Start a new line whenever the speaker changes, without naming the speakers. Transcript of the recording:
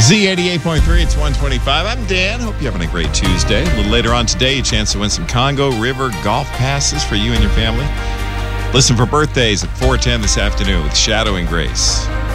Z88.3, it's 125. I'm Dan. Hope you're having a great Tuesday. A little later on today, a chance to win some Congo River golf passes for you and your family. Listen for birthdays at 4:10 this afternoon with Shadow and Grace.